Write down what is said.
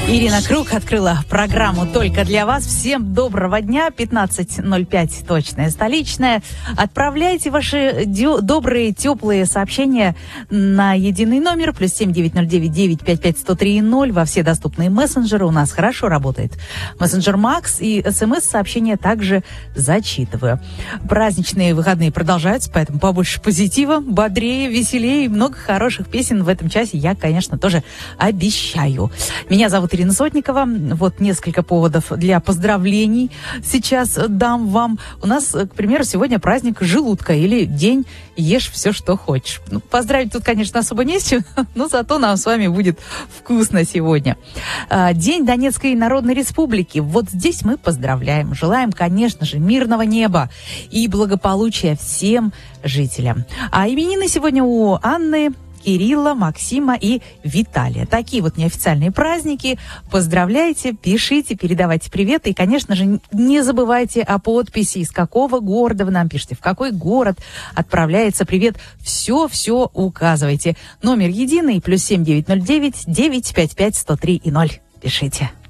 Ирина Круг открыла программу только для вас. Всем доброго дня. 15:05 точное столичное. Отправляйте ваши добрые, теплые сообщения на единый номер +7 909 955 103 0 во все доступные мессенджеры. У нас хорошо работает мессенджер Макс, и СМС-сообщения также зачитываю. Праздничные выходные продолжаются, поэтому побольше позитива, бодрее, веселее. Много хороших песен в этом часе я, конечно, тоже обещаю. Меня зовут Ирина Сотникова. Вот несколько поводов для поздравлений сейчас дам вам. У нас, к примеру, сегодня праздник желудка или день «Ешь все, что хочешь». Ну, поздравить тут, конечно, особо не с чем, но зато нам с вами будет вкусно сегодня. День Донецкой Народной Республики. Вот здесь мы поздравляем. Желаем, конечно же, мирного неба и благополучия всем жителям. А именины сегодня у Анны, Кирилла, Максима и Виталия. Такие вот неофициальные праздники. Поздравляйте, пишите, передавайте приветы. И, конечно же, не забывайте о подписи, из какого города вы нам пишете, в какой город отправляется привет. Все указывайте. Номер единый +7 909 955 103 0. Пишите.